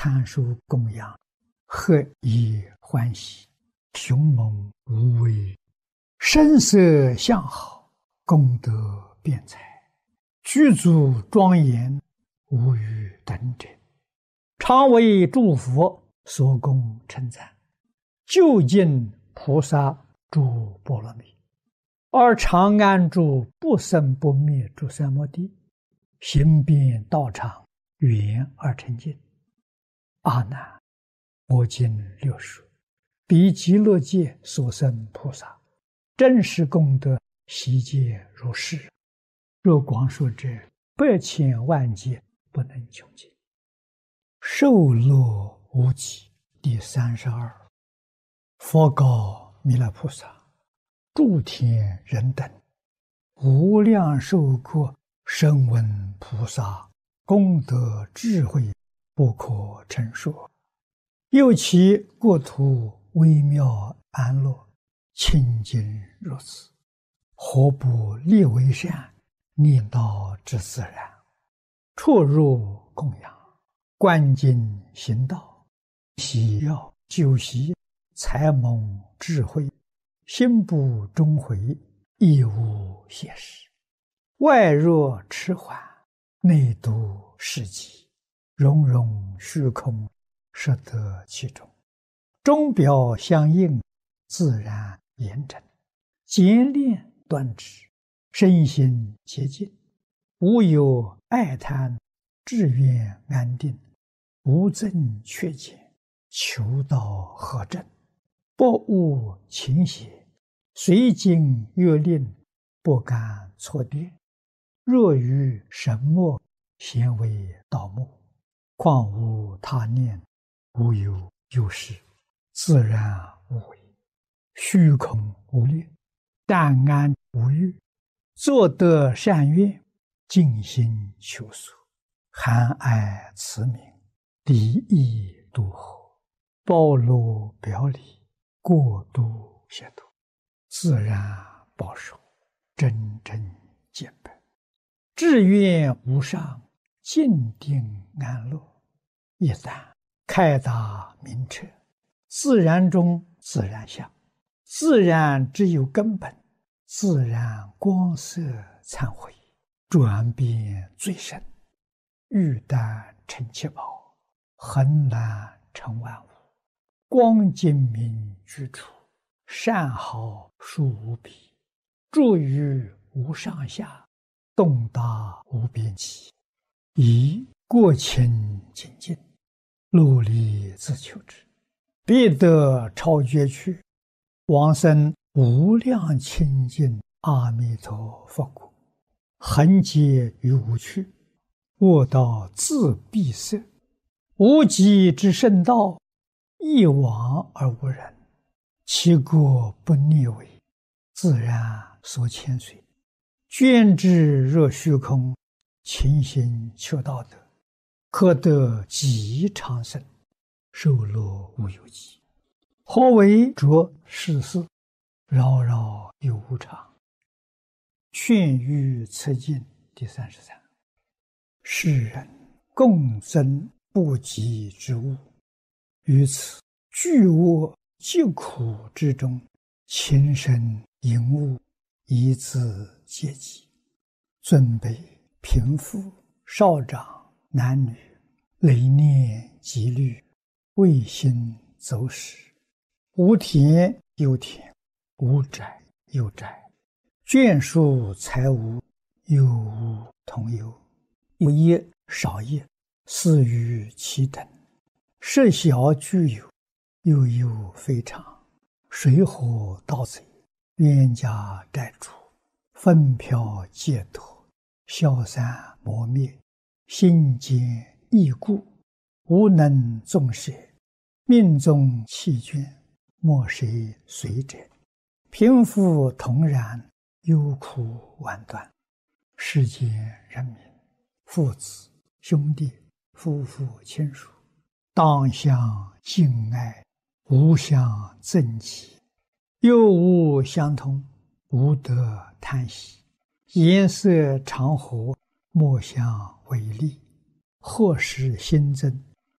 参受供养，合以欢喜，雄猛无畏，声色相好，功德辩才，具足庄严，无与等者，常为诸佛所供称赞，究竟菩萨诸波罗蜜，而常安住不生不灭诸三摩地，行遍道场，圆而成净。阿难，我今六述，彼极乐界所生菩萨，真实功德悉皆如是。若光说者，百千万劫不能穷尽。受乐无极。第32。佛告弥勒菩萨：诸天人等，无量寿国声闻菩萨功德智慧不可称说，又其国土微妙安乐，清净如此，何不立为善，念道之自然，出入供养，观经行道，喜要修习，才蒙智慧，心不终悔，亦无邪事。外若迟缓，内度世极，融融虚空，摄得其中，钟表相应，自然严整，简练端直，身心洁净，无有爱贪，志愿安定，无增缺减，求道合正，不误情邪，随经阅令，不敢错跌。若于神墨，咸为盗墓，况无他念，无有有事，自然无为，虚空无虑，淡安无欲，作得善愿，尽心求索，含爱慈悯，离意度合，包罗表里，过度协度，自然保守，真正见本，志愿无上，静定安乐。一旦开达明彻，自然中自然相，自然只有根本，自然光色忏悔，转变最深，欲但成七宝，恒难成万物，光精明居处，善好殊无比，住于无上下，动达无边际，以过清净尽，努力自求之，必得超绝去，往生无量清净阿弥陀佛国，恒劫于无趣，卧道自闭塞，无极之圣道，一往而无人，其国不逆违，自然所牵随，捐之若虚空，勤行求道德，可得极长生，寿乐无有极。何为着世事，扰扰有无常。劝喻此经第33。世人共增不及之物，于此巨恶疾苦之中，情深淫恶，以自阶级，尊卑贫富少长男女，累念积虑，未心走使，无田有田，无宅有宅，眷属财物，有无同有，有业少业，似于其等，设小具有，又有非常，水火盗贼，冤家债主，分飘戒脱，消散磨灭，心坚意固，无能纵舍，命中弃眷，莫谁随者，贫富同然，忧苦万端。世间人民，父子兄弟，夫妇亲属，当相敬爱，无相憎忌，又无相通，无得贪喜，颜色常和，莫相违逆，或使新增，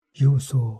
有所